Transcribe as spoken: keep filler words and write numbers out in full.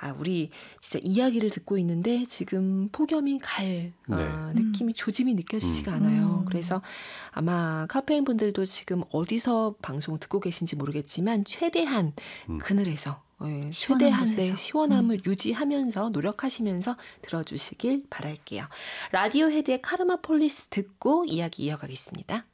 아, 우리 진짜 이야기를 듣고 있는데 지금 폭염이 갈 네. 어, 느낌이 음. 조짐이 느껴지지가 음. 않아요. 그래서 아마 카페인 분들도 지금 어디서 방송 듣고 계신지 모르겠지만 최대한 음. 그늘에서 네, 최대한 네, 시원함을 음. 유지하면서 노력하시면서 들어주시길 바랄게요. 라디오 헤드의 카르마폴리스 듣고 이야기 이어가겠습니다.